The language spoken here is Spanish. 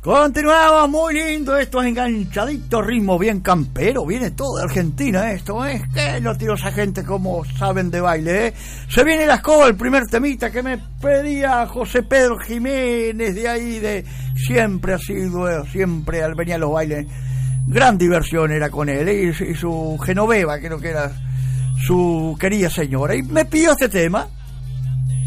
Continuamos, muy lindo, estos enganchaditos, ritmo bien campero, viene todo de Argentina esto, ¿eh? Que lo tiró esa gente como saben de baile, ¿eh? Se viene la escoba, el primer temita que me pedía José Pedro Jiménez, de ahí, de siempre ha sido, siempre al venir a los bailes, gran diversión era con él, y su Genoveva, creo que era su querida señora, y me pidió este tema.